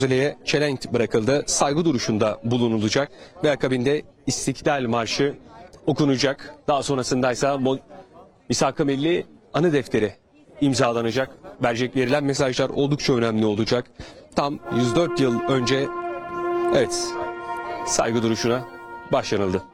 Mauzole'ye çelenk bırakıldı. Saygı duruşunda bulunulacak ve akabinde İstiklal Marşı okunacak. Daha sonrasındaysa Misak-ı Milli anı defteri imzalanacak. Verilen mesajlar oldukça önemli olacak. Tam 104 yıl önce saygı duruşuna başlanıldı.